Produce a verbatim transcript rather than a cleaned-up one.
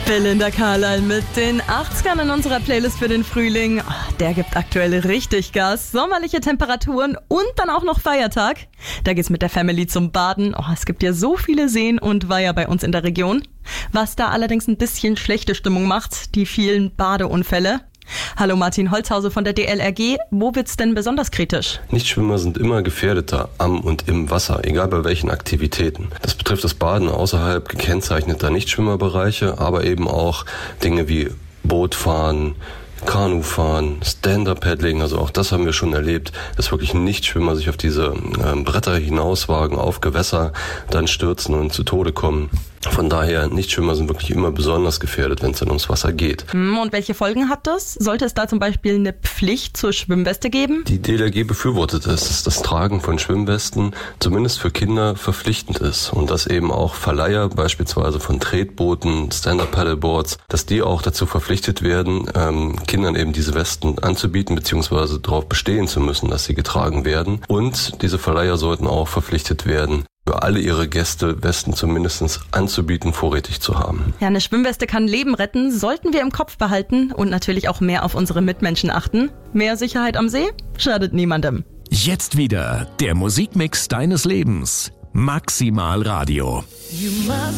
Belinda Carlisle mit den achtzigern in unserer Playlist für den Frühling. Oh, der gibt aktuell richtig Gas. Sommerliche Temperaturen und dann auch noch Feiertag. Da geht's mit der Family zum Baden. Oh, es gibt ja so viele Seen und Weiher bei uns in der Region. Was da allerdings ein bisschen schlechte Stimmung macht, die vielen Badeunfälle. Hallo Martin Holzhause von der D L R G. Wo wird's denn besonders kritisch? Nichtschwimmer sind immer gefährdeter am und im Wasser, egal bei welchen Aktivitäten. Das betrifft das Baden außerhalb gekennzeichneter Nichtschwimmerbereiche, aber eben auch Dinge wie Bootfahren, Kanufahren, Stand-Up-Paddling, also auch das haben wir schon erlebt, dass wirklich Nichtschwimmer sich auf diese äh, Bretter hinauswagen, auf Gewässer, dann stürzen und zu Tode kommen. Von daher, Nichtschwimmer sind wirklich immer besonders gefährdet, wenn es dann ums Wasser geht. Und welche Folgen hat das? Sollte es da zum Beispiel eine Pflicht zur Schwimmweste geben? Die D L R G befürwortet es, dass das Tragen von Schwimmwesten zumindest für Kinder verpflichtend ist und dass eben auch Verleiher beispielsweise von Tretbooten, Stand-Up-Paddleboards, dass die auch dazu verpflichtet werden, ähm, Kindern eben diese Westen anzubieten bzw. darauf bestehen zu müssen, dass sie getragen werden. Und diese Verleiher sollten auch verpflichtet werden, für alle ihre Gäste Westen zumindest anzubieten, vorrätig zu haben. Ja, eine Schwimmweste kann Leben retten, sollten wir im Kopf behalten und natürlich auch mehr auf unsere Mitmenschen achten. Mehr Sicherheit am See schadet niemandem. Jetzt wieder der Musikmix deines Lebens. Maximal Radio. You must